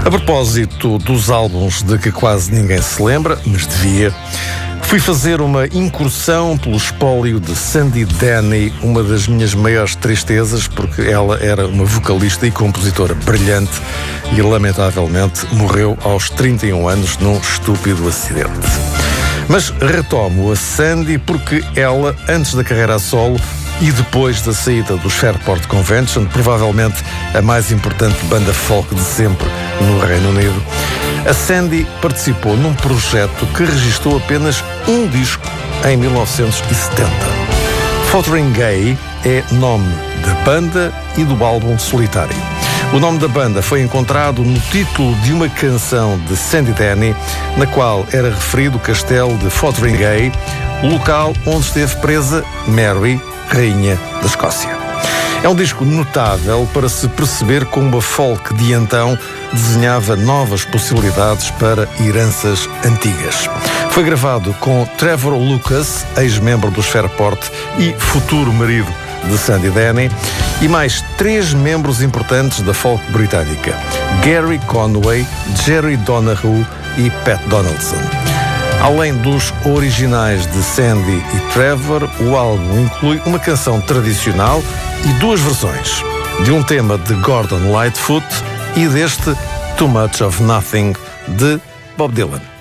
A propósito dos álbuns de que quase ninguém se lembra, mas devia, fui fazer uma incursão pelo espólio de Sandy Denny, uma das minhas maiores tristezas, porque ela era uma vocalista e compositora brilhante e, lamentavelmente, morreu aos 31 anos num estúpido acidente. Mas retomo a Sandy porque ela, antes da carreira a solo e depois da saída dos Fairport Convention, provavelmente a mais importante banda folk de sempre no Reino Unido, a Sandy participou num projeto que registrou apenas um disco em 1970. Fotheringay é nome da banda e do álbum solitário. O nome da banda foi encontrado no título de uma canção de Sandy Denny, na qual era referido o castelo de Fotheringay, o local onde esteve presa Mary, rainha da Escócia. É um disco notável para se perceber como a folk de então desenhava novas possibilidades para heranças antigas. Foi gravado com Trevor Lucas, ex-membro dos Fairport e futuro marido de Sandy Denny, e mais 3 membros importantes da folk britânica: Gary Conway, Jerry Donahue e Pat Donaldson. Além dos originais de Sandy e Trevor, o álbum inclui uma canção tradicional e 2 versões, de um tema de Gordon Lightfoot e deste Too Much of Nothing, de Bob Dylan.